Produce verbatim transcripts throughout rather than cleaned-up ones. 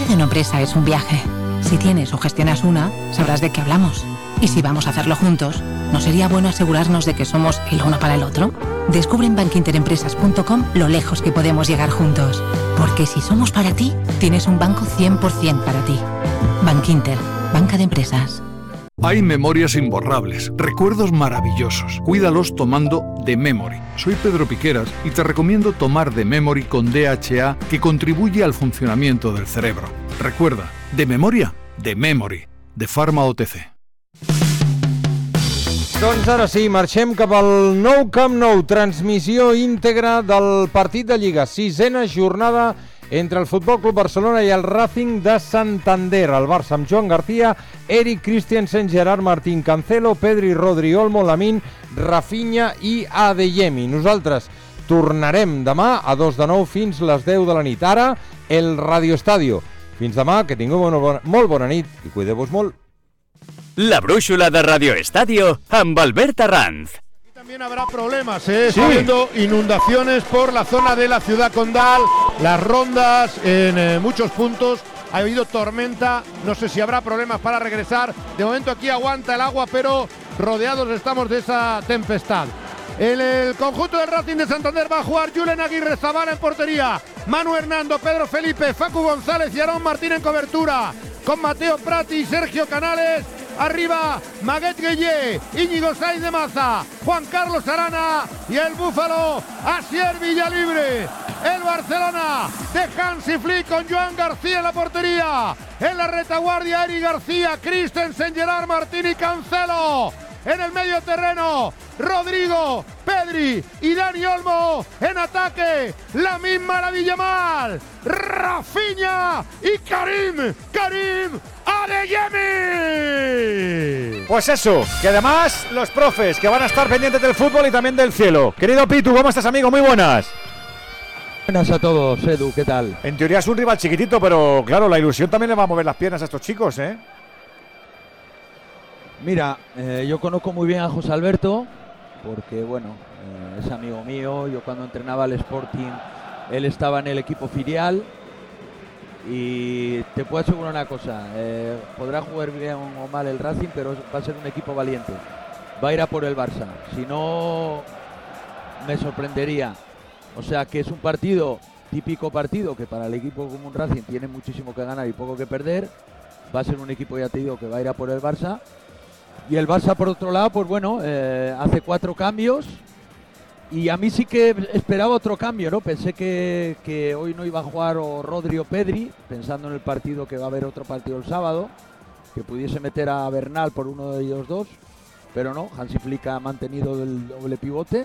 de una empresa es un viaje. Si tienes o gestionas una, sabrás de qué hablamos. Y si vamos a hacerlo juntos, ¿no sería bueno asegurarnos de que somos el uno para el otro? Descubre en bankinterempresas punto com lo lejos que podemos llegar juntos. Porque si somos para ti, tienes un banco cien por ciento para ti. Bankinter, banca de empresas. Hay memorias imborrables, recuerdos maravillosos. Cuídalos tomando The Memory. Soy Pedro Piqueras y te recomiendo tomar The Memory con D H A, que contribuye al funcionamiento del cerebro. Recuerda, de memoria, The Memory, de Pharma O T C. Doncs ara sí, marxem cap al nou Camp Nou, transmissió íntegra del partit de Lliga, sisena jornada entre el Futbol Club Barcelona i el Racing de Santander. El Barça amb Joan García, Eric Christensen, Gerard Martín, Cancelo, Pedri, Rodri, Olmo, Lamine, Rafinha i Adeyemi. Nosaltres tornarem demà a dos de nou fins les deu de la nit. Ara, el Radio Estadio. Fins demà, que tingueu una bona, molt bona nit i cuideu-vos molt. La brúixola de Radio Estadio amb Albert Arranz. Aquí también habrá problemas, ¿eh? Sí. Está habiendo inundaciones por la zona de la ciudad condal, las rondas en eh, muchos puntos. Ha habido tormenta, no sé si habrá problemas para regresar. De momento aquí aguanta el agua, pero rodeados estamos de esa tempestad. En el conjunto del Racing de Santander va a jugar Julen Aguirre Zabala en portería, Manu Hernando, Pedro Felipe, Facu González y Aarón Martín en cobertura, con Mateo Prati y Sergio Canales. Arriba, Maguet Gueye, Íñigo Sainz de Maza, Juan Carlos Arana y el Búfalo, Asier Villalibre. El Barcelona de Hansi Flick con Joan García en la portería. En la retaguardia, Eric García, Christensen, Gerard Martín y Cancelo. En el medio terreno, Rodrigo, Pedri y Dani Olmo. En ataque, Lamine Maravilla Mal, Rafinha y Karim, Karim Adeyemi. Pues eso, que además los profes que van a estar pendientes del fútbol y también del cielo. Querido Pitu, ¿cómo estás, amigo? Muy buenas. Buenas a todos, Edu, ¿qué tal? En teoría es un rival chiquitito, pero claro, la ilusión también le va a mover las piernas a estos chicos, ¿eh? Mira, eh, yo conozco muy bien a José Alberto, porque bueno, eh, es amigo mío. Yo cuando entrenaba al Sporting, él estaba en el equipo filial. Y te puedo asegurar una cosa, eh, podrá jugar bien o mal el Racing, pero va a ser un equipo valiente. Va a ir a por el Barça, si no me sorprendería. O sea que es un partido, típico partido, que para el equipo como un Racing tiene muchísimo que ganar y poco que perder. Va a ser un equipo, ya te digo, que va a ir a por el Barça. Y el Barça, por otro lado, pues bueno, eh, hace cuatro cambios. Y a mí sí que esperaba otro cambio, ¿no? Pensé que, que hoy no iba a jugar o Rodri o Pedri, pensando en el partido, que va a haber otro partido el sábado, que pudiese meter a Bernal por uno de ellos dos, pero no, Hansi Flick ha mantenido el doble pivote.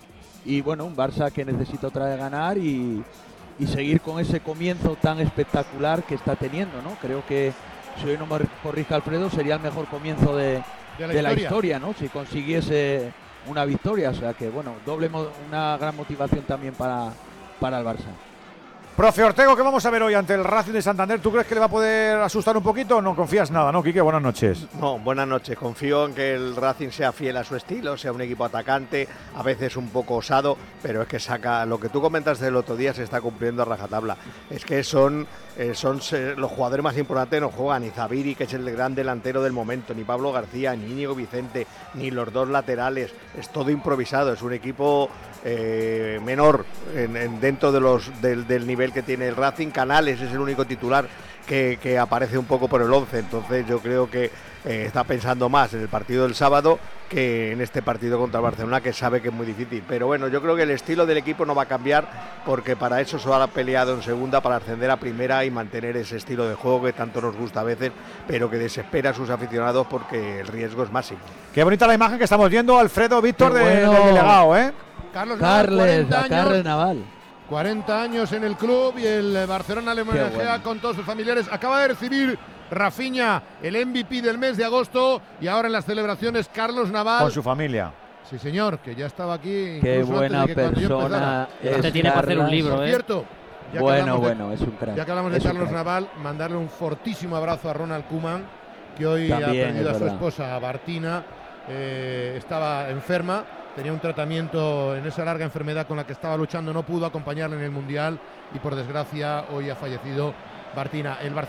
Y bueno, un Barça que necesita otra vez ganar y, y seguir con ese comienzo tan espectacular que está teniendo, ¿no? Creo que, si hoy no me corrige Alfredo, sería el mejor comienzo de, de, la, de historia. la historia, ¿no? Si consiguiese una victoria, o sea que bueno, doble una gran motivación también para, para el Barça. Profe Ortego, ¿qué vamos a ver hoy ante el Racing de Santander? ¿Tú crees que le va a poder asustar un poquito o no confías nada, no, Quique? Buenas noches. No, buenas noches. Confío en que el Racing sea fiel a su estilo, sea un equipo atacante, a veces un poco osado, pero es que saca, lo que tú comentas del otro día se está cumpliendo a rajatabla. Es que son, eh, son eh, los jugadores más importantes no juegan, ni Zaviri, que es el gran delantero del momento, ni Pablo García, ni Íñigo Vicente, ni los dos laterales. Es todo improvisado, es un equipo eh, menor en, en, dentro de los, del, del nivel que tiene el Racing. Canales es el único titular que, que aparece un poco por el once, entonces yo creo que eh, está pensando más en el partido del sábado que en este partido contra Barcelona, que sabe que es muy difícil. Pero bueno, yo creo que el estilo del equipo no va a cambiar, porque para eso se ha peleado en segunda, para ascender a primera y mantener ese estilo de juego que tanto nos gusta a veces, pero que desespera a sus aficionados porque el riesgo es máximo. Qué bonita la imagen que estamos viendo, Alfredo Víctor, de, bueno. del delegado, ¿eh? Carlos Carles, Naval, Carles Naval. cuarenta años en el club y el Barcelona le homenajea bueno. con todos sus familiares. Acaba de recibir Rafinha el M V P del mes de agosto y ahora en las celebraciones Carlos Naval. Con su familia. Sí, señor, que ya estaba aquí. Qué buena que persona. Este tiene para hacer un libro, Por ¿eh? cierto, ya bueno, de, bueno, es un crack. Ya que hablamos de Carlos Naval, mandarle un fortísimo abrazo a Ronald Koeman, que hoy También, ha perdido a su verdad. esposa, a Bartina. Eh, estaba enferma, tenía un tratamiento en esa larga enfermedad con la que estaba luchando, no pudo acompañarle en el Mundial y por desgracia hoy ha fallecido Bartina. El Barcelona